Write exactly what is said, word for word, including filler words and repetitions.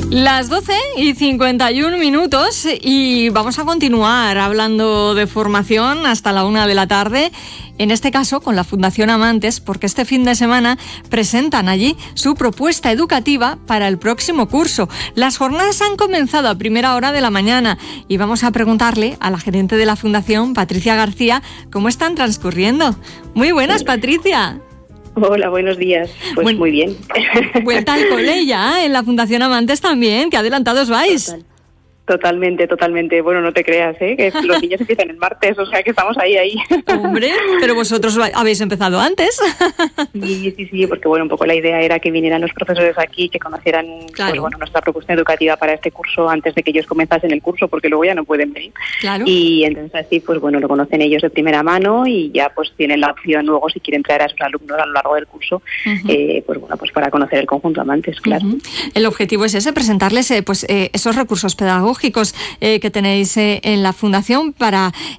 Las doce y cincuenta y un minutos y vamos a continuar hablando de formación hasta la una de la tarde, en este caso con la Fundación Amantes, porque este fin de semana presentan allí su propuesta educativa para el próximo curso. Las jornadas han comenzado a primera hora de la mañana y vamos a preguntarle a la gerente de la Fundación, Patricia García, cómo están transcurriendo. Muy buenas, Patricia. Hola, buenos días. Pues Buen, muy bien. Vuelta al cole ya, en la Fundación Amantes también, que adelantados vais. Total. Totalmente, totalmente. Bueno, no te creas, ¿eh? Que los niños empiezan el martes, o sea que estamos ahí, ahí. Hombre, pero vosotros habéis empezado antes. Sí, sí, sí, porque bueno, un poco la idea era que vinieran los profesores aquí, que conocieran claro. pues, bueno, nuestra propuesta educativa para este curso antes de que ellos comenzasen el curso, porque luego ya no pueden venir. Claro. Y entonces así, pues bueno, lo conocen ellos de primera mano y ya pues tienen la opción luego, si quieren traer a sus alumnos a lo largo del curso, uh-huh. eh, pues bueno, pues para conocer el conjunto Amantes, claro. Uh-huh. El objetivo es ese, presentarles eh, pues eh, esos recursos pedagógicos Eh, que tenéis eh, en la Fundación para